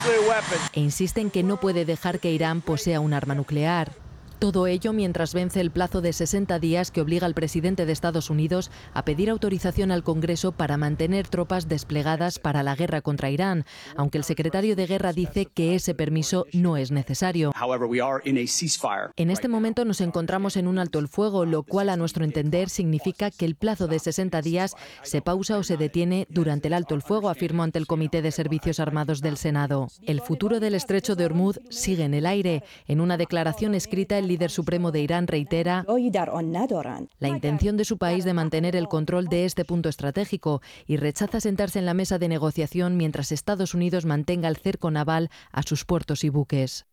E insiste en que no puede dejar que Irán posea un arma nuclear. Todo ello mientras vence el plazo de 60 días que obliga al presidente de Estados Unidos a pedir autorización al Congreso para mantener tropas desplegadas para la guerra contra Irán, aunque el secretario de Guerra dice que ese permiso no es necesario. En este momento nos encontramos en un alto el fuego, lo cual a nuestro entender significa que el plazo de 60 días se pausa o se detiene durante el alto el fuego, afirmó ante el Comité de Servicios Armados del Senado. El futuro del estrecho de Hormuz sigue en el aire. En una declaración escrita, el líder supremo de Irán reitera la intención de su país de mantener el control de este punto estratégico y rechaza sentarse en la mesa de negociación mientras Estados Unidos mantenga el cerco naval a sus puertos y buques.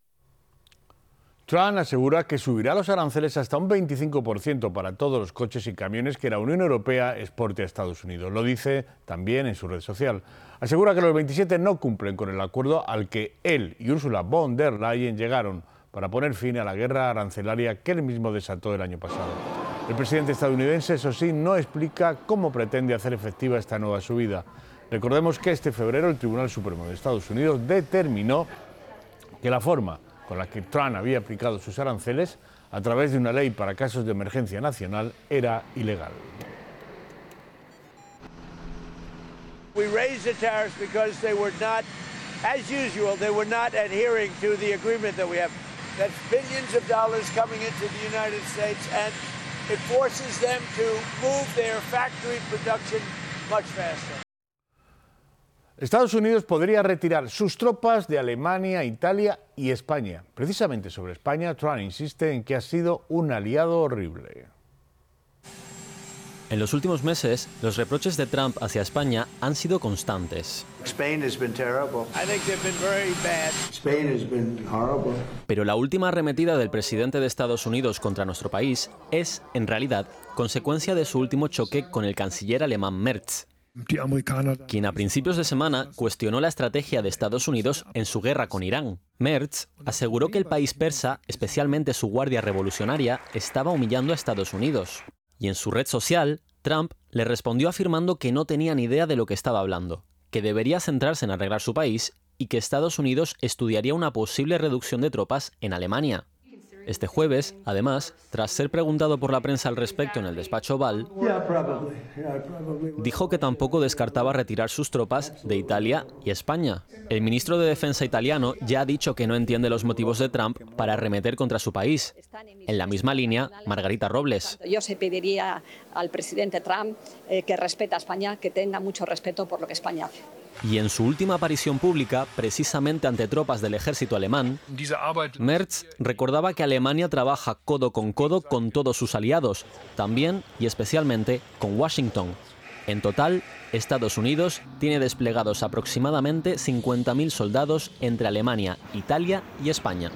Trump asegura que subirá los aranceles hasta un 25% para todos los coches y camiones que la Unión Europea exporte a Estados Unidos. Lo dice también en su red social. Asegura que los 27 no cumplen con el acuerdo al que él y Ursula von der Leyen llegaron para poner fin a la guerra arancelaria que él mismo desató el año pasado. El presidente estadounidense, eso sí, no explica cómo pretende hacer efectiva esta nueva subida. Recordemos que este febrero el Tribunal Supremo de Estados Unidos determinó que la forma con la que Trump había aplicado sus aranceles a través de una ley para casos de emergencia nacional era ilegal. We raised the tariffs because they were not, as usual, they were not adhering to the agreement that we have. That's billions of dollars coming into the United States, and it forces them to move their factory production much faster. Estados Unidos podría retirar sus tropas de Alemania, Italia y España. Precisamente sobre España, Trump insiste en que ha sido un aliado horrible. En los últimos meses, los reproches de Trump hacia España han sido constantes. Pero la última arremetida del presidente de Estados Unidos contra nuestro país es, en realidad, consecuencia de su último choque con el canciller alemán Merz, quien a principios de semana cuestionó la estrategia de Estados Unidos en su guerra con Irán. Merz aseguró que el país persa, especialmente su guardia revolucionaria, estaba humillando a Estados Unidos. Y en su red social, Trump le respondió afirmando que no tenía ni idea de lo que estaba hablando, que debería centrarse en arreglar su país y que Estados Unidos estudiaría una posible reducción de tropas en Alemania. Este jueves, además, tras ser preguntado por la prensa al respecto en el despacho Oval, dijo que tampoco descartaba retirar sus tropas de Italia y España. El ministro de Defensa italiano ya ha dicho que no entiende los motivos de Trump para arremeter contra su país. En la misma línea, Margarita Robles. Yo se pediría al presidente Trump que respete a España, que tenga mucho respeto por lo que España hace. Y en su última aparición pública, precisamente ante tropas del ejército alemán, Merz recordaba que Alemania trabaja codo con todos sus aliados, también y especialmente con Washington. En total, Estados Unidos tiene desplegados aproximadamente 50.000 soldados entre Alemania, Italia y España.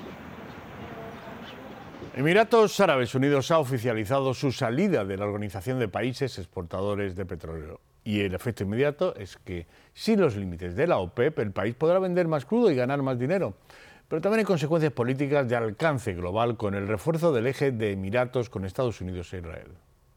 Emiratos Árabes Unidos ha oficializado su salida de la Organización de Países Exportadores de Petróleo. Y el efecto inmediato es que, sin los límites de la OPEP, el país podrá vender más crudo y ganar más dinero. Pero también hay consecuencias políticas de alcance global con el refuerzo del eje de Emiratos con Estados Unidos e Israel.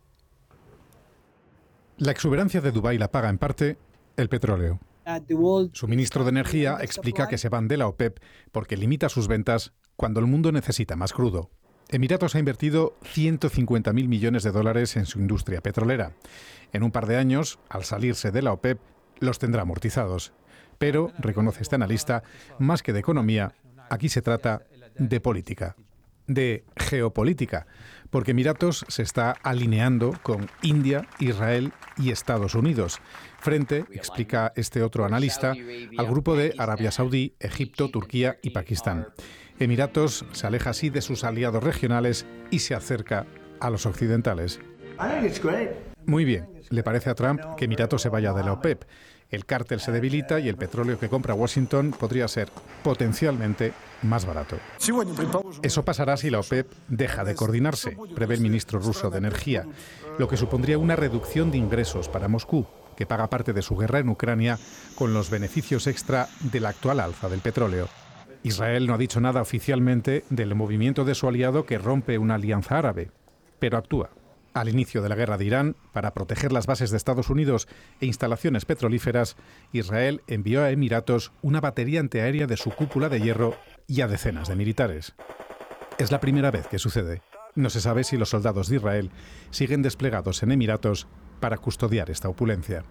La exuberancia de Dubái la paga en parte el petróleo. Su ministro de Energía explica que se van de la OPEP porque limita sus ventas cuando el mundo necesita más crudo. Emiratos ha invertido 150.000 millones de dólares en su industria petrolera. En un par de años, al salirse de la OPEP, los tendrá amortizados. Pero, reconoce este analista, más que de economía, aquí se trata de política, de geopolítica, porque Emiratos se está alineando con India, Israel y Estados Unidos, frente, explica este otro analista, al grupo de Arabia Saudí, Egipto, Turquía y Pakistán. Emiratos se aleja así de sus aliados regionales y se acerca a los occidentales. Muy bien, le parece a Trump que Emiratos se vaya de la OPEP. El cártel se debilita y el petróleo que compra Washington podría ser potencialmente más barato. Eso pasará si la OPEP deja de coordinarse, prevé el ministro ruso de Energía, lo que supondría una reducción de ingresos para Moscú, que paga parte de su guerra en Ucrania con los beneficios extra de la actual alza del petróleo. Israel no ha dicho nada oficialmente del movimiento de su aliado que rompe una alianza árabe, pero actúa. Al inicio de la guerra de Irán, para proteger las bases de Estados Unidos e instalaciones petrolíferas, Israel envió a Emiratos una batería antiaérea de su cúpula de hierro y a decenas de militares. Es la primera vez que sucede. No se sabe si los soldados de Israel siguen desplegados en Emiratos para custodiar esta opulencia.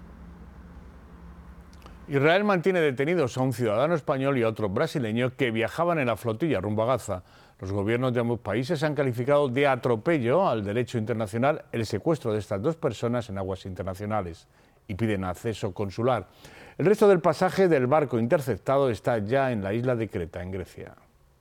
Israel mantiene detenidos a un ciudadano español y a otro brasileño que viajaban en la flotilla rumbo a Gaza. Los gobiernos de ambos países han calificado de atropello al derecho internacional el secuestro de estas dos personas en aguas internacionales y piden acceso consular. El resto del pasaje del barco interceptado está ya en la isla de Creta, en Grecia.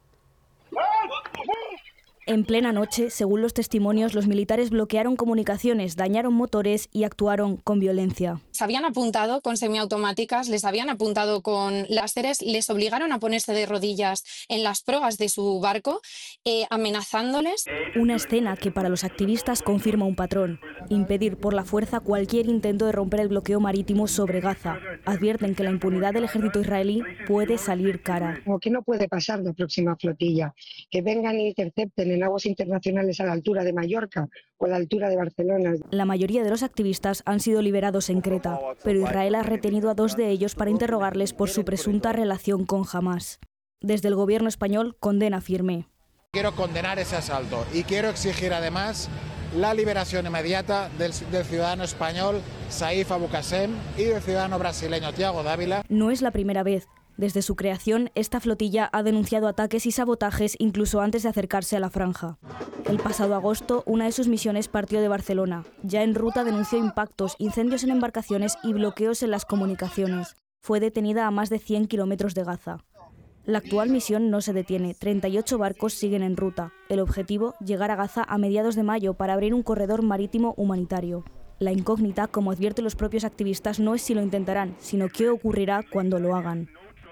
En plena noche, según los testimonios, los militares bloquearon comunicaciones, dañaron motores y actuaron con violencia. Se habían apuntado con semiautomáticas, les habían apuntado con láseres, les obligaron a ponerse de rodillas en las proas de su barco, amenazándoles. Una escena que para los activistas confirma un patrón: impedir por la fuerza cualquier intento de romper el bloqueo marítimo sobre Gaza. Advierten que la impunidad del ejército israelí puede salir cara. ¿Qué no puede pasar la próxima flotilla? Que vengan e intercepten en aguas internacionales a la altura de Mallorca o a la altura de Barcelona. La mayoría de los activistas han sido liberados en Creta, pero Israel ha retenido a 2 de ellos para interrogarles por su presunta relación con Hamás. Desde el gobierno español condena firme. Quiero condenar ese asalto y quiero exigir además la liberación inmediata del ciudadano español Saif Abu Qasem y del ciudadano brasileño Thiago Dávila. No es la primera vez. Desde su creación, esta flotilla ha denunciado ataques y sabotajes incluso antes de acercarse a la franja. El pasado agosto, una de sus misiones partió de Barcelona. Ya en ruta denunció impactos, incendios en embarcaciones y bloqueos en las comunicaciones. Fue detenida a más de 100 kilómetros de Gaza. La actual misión no se detiene. 38 barcos siguen en ruta. El objetivo, llegar a Gaza a mediados de mayo para abrir un corredor marítimo humanitario. La incógnita, como advierten los propios activistas, no es si lo intentarán, sino qué ocurrirá cuando lo hagan.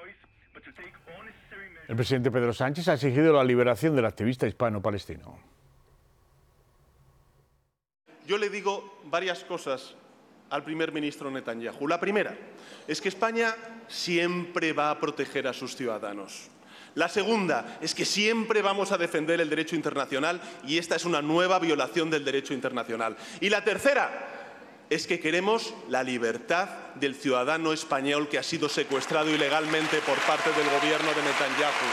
El presidente Pedro Sánchez ha exigido la liberación del activista hispano-palestino. Yo le digo varias cosas al primer ministro Netanyahu. La primera es que España siempre va a proteger a sus ciudadanos. La segunda es que siempre vamos a defender el derecho internacional y esta es una nueva violación del derecho internacional. Y la tercera es que queremos la libertad del ciudadano español que ha sido secuestrado ilegalmente por parte del gobierno de Netanyahu.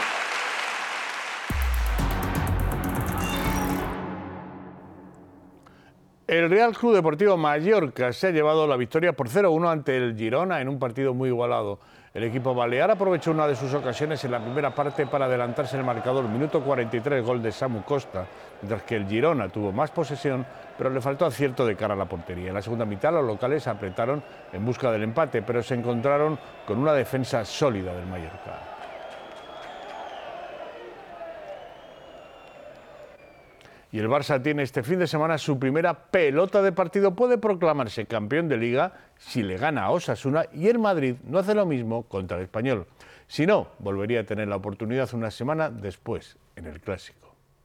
El Real Club Deportivo Mallorca se ha llevado la victoria por 0-1 ante el Girona en un partido muy igualado. El equipo balear aprovechó una de sus ocasiones en la primera parte para adelantarse en el marcador. Minuto 43, gol de Samu Costa, mientras que el Girona tuvo más posesión, pero le faltó acierto de cara a la portería. En la segunda mitad los locales apretaron en busca del empate, pero se encontraron con una defensa sólida del Mallorca. Y el Barça tiene este fin de semana su primera pelota de partido. Puede proclamarse campeón de Liga si le gana a Osasuna y el Madrid no hace lo mismo contra el Español. Si no, volvería a tener la oportunidad una semana después en el Clásico.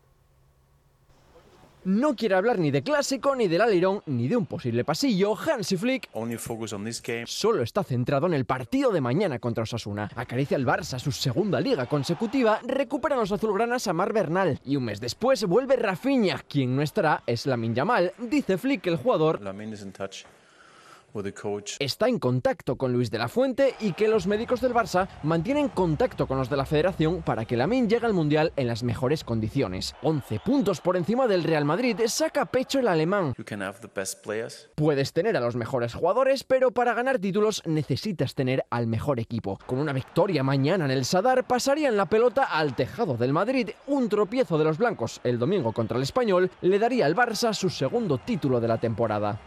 No quiere hablar ni de Clásico, ni del Alerón, ni de un posible pasillo. Hansi Flick solo está centrado en el partido de mañana contra Osasuna. Acaricia al Barça su segunda liga consecutiva, recuperan los azulgranas a Marc Bernal y un mes después vuelve Rafinha. Quien no estará es Lamine Yamal. Dice Flick que el jugador está en contacto con Luis de la Fuente y que los médicos del Barça mantienen contacto con los de la Federación para que Lamine llegue al Mundial en las mejores condiciones. 11 puntos por encima del Real Madrid, saca pecho el alemán. Puedes tener a los mejores jugadores, pero para ganar títulos necesitas tener al mejor equipo. Con una victoria mañana en el Sadar, pasarían la pelota al tejado del Madrid. Un tropiezo de los blancos el domingo contra el Español le daría al Barça su segundo título de la temporada.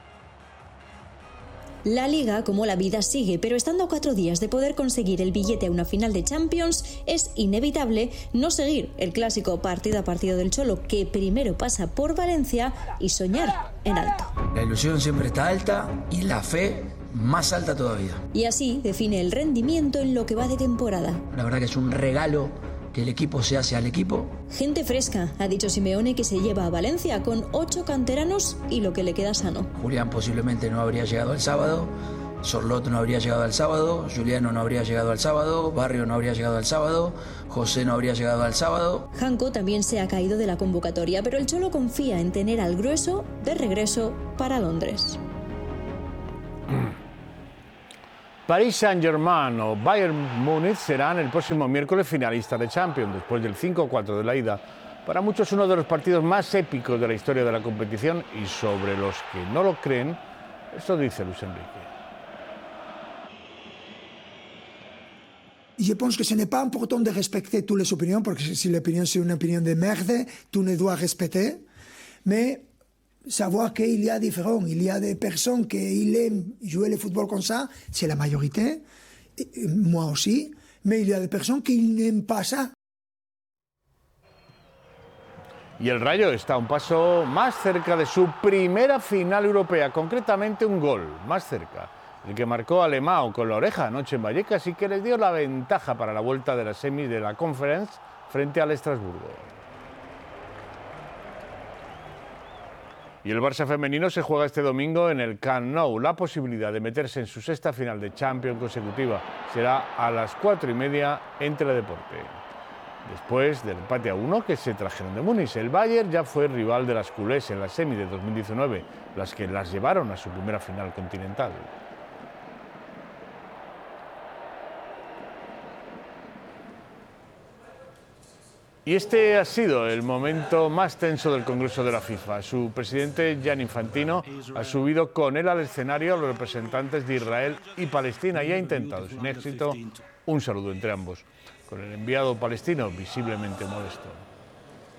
La Liga, como la vida, sigue, pero estando a 4 días de poder conseguir el billete a una final de Champions, es inevitable no seguir el clásico partido a partido del Cholo, que primero pasa por Valencia, y soñar en alto. La ilusión siempre está alta y la fe más alta todavía. Y así define el rendimiento en lo que va de temporada. La verdad que es un regalo que el equipo se hace al equipo. Gente fresca, ha dicho Simeone, que se lleva a Valencia con 8 canteranos y lo que le queda sano. Julián posiblemente no habría llegado el sábado, Sorlot no habría llegado al sábado, Juliano no habría llegado al sábado, Barrio no habría llegado al sábado, José no habría llegado al sábado. Janko también se ha caído de la convocatoria, pero el Cholo confía en tener al grueso de regreso para Londres. Paris Saint-Germain o Bayern Múnich serán el próximo miércoles finalistas de Champions, después del 5-4 de la ida. Para muchos uno de los partidos más épicos de la historia de la competición, y sobre los que no lo creen, esto dice Luis Enrique. Je pense que ce n'est pas important de respecter toutes les opinions, parce que si l'opinion c'est une opinion de merde, tu ne dois respecter. Mais savoir qu'il y a différents, il y a des personnes qui aiment jouer le football comme ça, c'est la majorité, moi aussi, mais il y a des personnes qui n'aiment pas ça. Y el Rayo está un paso más cerca de su primera final europea, concretamente un gol más cerca. El que marcó Alemão con la oreja anoche en Vallecas y que les dio la ventaja para la vuelta de las semis de la Conference frente al Estrasburgo. Y el Barça femenino se juega este domingo en el Camp Nou. La posibilidad de meterse en su sexta final de Champions consecutiva será a las 4:30 en Teledeporte. Después del empate a 1 que se trajeron de Múnich, el Bayern ya fue rival de las culés en la semi de 2019, las que las llevaron a su primera final continental. Y este ha sido el momento más tenso del Congreso de la FIFA. Su presidente, Gianni Infantino, ha subido con él al escenario a los representantes de Israel y Palestina y ha intentado, sin éxito, un saludo entre ambos, con el enviado palestino visiblemente molesto.